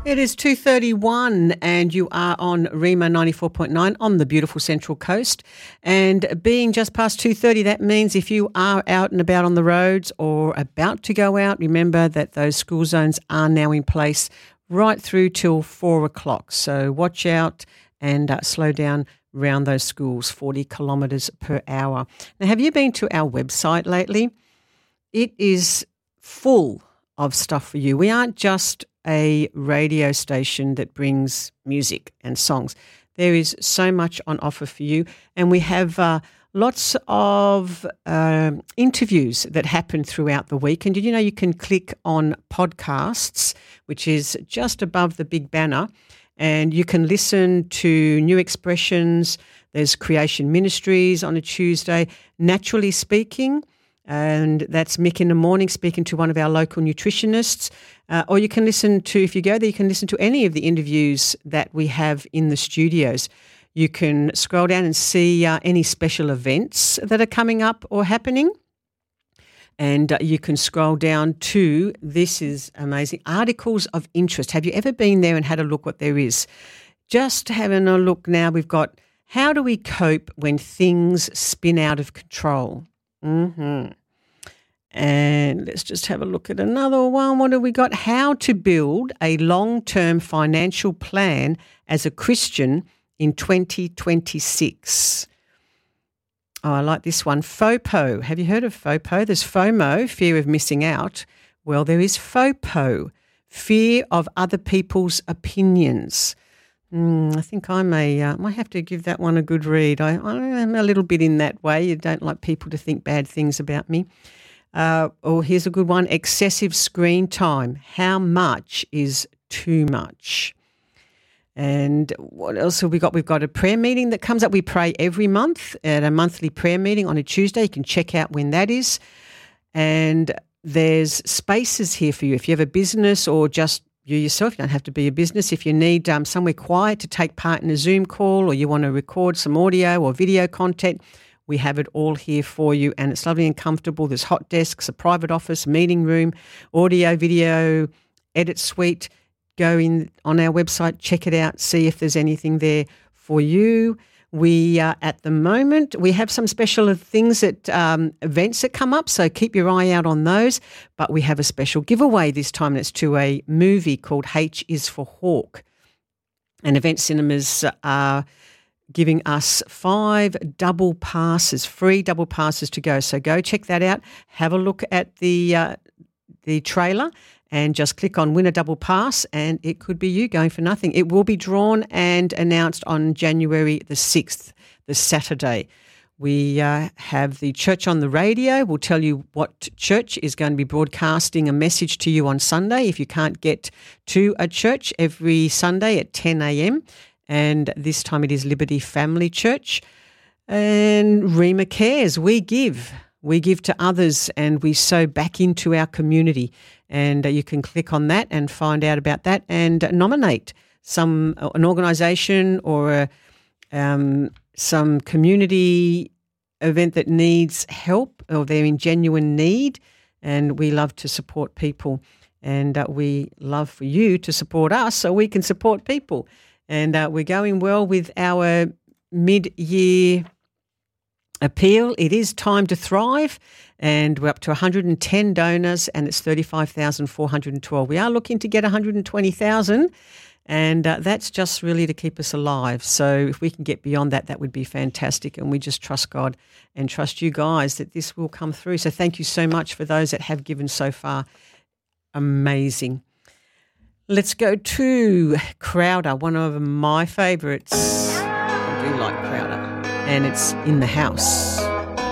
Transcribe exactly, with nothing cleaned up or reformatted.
It is two thirty-one and you are on Rima ninety-four point nine on the beautiful Central Coast. And being just past two thirty, that means if you are out and about on the roads or about to go out, remember that those school zones are now in place right through till four o'clock. So watch out and uh, slow down around those schools, forty kilometres per hour. Now, have you been to our website lately? It is full of stuff for you. We aren't just a radio station that brings music and songs. There is so much on offer for you, and we have uh, lots of uh, interviews that happen throughout the week. And did you know you can click on podcasts, which is just above the big banner, and you can listen to New Expressions. There's Creation Ministries on a Tuesday, Naturally Speaking, and that's Mick in the morning speaking to one of our local nutritionists. Uh, or you can listen to, if you go there, you can listen to any of the interviews that we have in the studios. You can scroll down and see uh, any special events that are coming up or happening. And uh, you can scroll down to, this is amazing, articles of interest. Have you ever been there and had a look what there is? Just having a look now, we've got, how do we cope when things spin out of control? Mm-hmm. And let's just have a look at another one. What have we got? How to build a long-term financial plan as a Christian in twenty twenty-six. Oh, I like this one. FOPO. Have you heard of FOPO? There's FOMO, fear of missing out. Well, there is FOPO, fear of other people's opinions. Mm, I think I may uh, might have to give that one a good read. I, I'm a little bit in that way. You don't like people to think bad things about me. Uh, oh, here's a good one. Excessive screen time. How much is too much? And what else have we got? We've got a prayer meeting that comes up. We pray every month at a monthly prayer meeting on a Tuesday. You can check out when that is. And there's spaces here for you. If you have a business or just you yourself, you don't have to be a business. If you need um, somewhere quiet to take part in a Zoom call or you want to record some audio or video content, we have it all here for you, and it's lovely and comfortable. There's hot desks, a private office, meeting room, audio, video, edit suite. Go in on our website, check it out, see if there's anything there for you. We, uh, at the moment, we have some special things that um, events that come up, so keep your eye out on those. But we have a special giveaway this time, and it's to a movie called H is for Hawk. And Event Cinemas are giving us five double passes, free double passes to go. So go check that out. Have a look at the uh, the trailer and just click on win a double pass, and it could be you going for nothing. It will be drawn and announced on January the sixth, the Saturday. We uh, have the Church on the Radio. We'll tell you what church is going to be broadcasting a message to you on Sunday if you can't get to a church every Sunday at ten a.m. And this time it is Liberty Family Church. And Rima Cares, we give. We give to others and we sow back into our community. And uh, you can click on that and find out about that and nominate some an organisation or a, um, some community event that needs help or they're in genuine need. And we love to support people. And uh, we love for you to support us so we can support people. And uh, we're going well with our mid-year appeal. It is time to thrive, and we're up to one hundred ten donors, and it's thirty-five thousand four hundred twelve. We are looking to get one hundred twenty thousand, and uh, that's just really to keep us alive. So if we can get beyond that, that would be fantastic, and we just trust God and trust you guys that this will come through. So thank you so much for those that have given so far. Amazing. Let's go to Crowder, one of my favourites. I do like Crowder. And it's In the House.